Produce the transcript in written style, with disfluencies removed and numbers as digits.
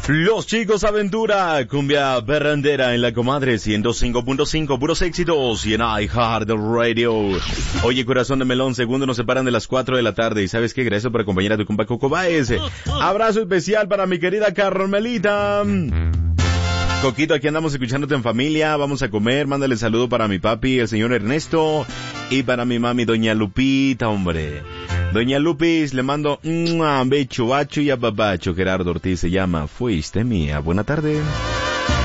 Los Chicos Aventura, cumbia berrandera en la comadre 105.5, puros éxitos y en iHeart Radio. Oye, corazón de melón, segundos nos separan de las 4 de la tarde y ¿sabes qué? Gracias por acompañar a tu compa Coco Baez. Abrazo especial para mi querida Carmelita. Coquito, aquí andamos escuchándote en familia, vamos a comer, mándale saludo para mi papi, el señor Ernesto, y para mi mami, doña Lupita, hombre. Doña Lupis, le mando un becho, bacho y apapacho. Gerardo Ortiz se llama, fuiste mía. Buena tarde.